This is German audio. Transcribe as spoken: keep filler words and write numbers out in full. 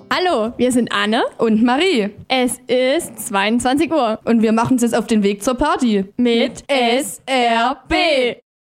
Hallo, wir sind Anne und Marie. Es ist zweiundzwanzig Uhr und wir machen uns jetzt auf den Weg zur Party. Mit S R B.